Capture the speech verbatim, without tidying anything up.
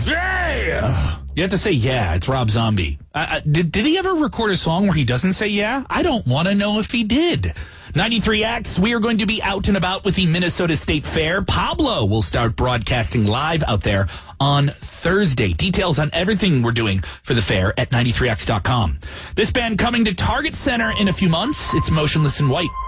Yeah! You have to say yeah. It's Rob Zombie. Uh, uh, did, did he ever record a song where he doesn't say yeah? I don't want to know if he did. ninety-three X, we are going to be out and about with the Minnesota State Fair. Pablo will start broadcasting live out there on Thursday. Details on everything we're doing for the fair at ninety-three X dot com. This band coming to Target Center in a few months. It's Motionless in White.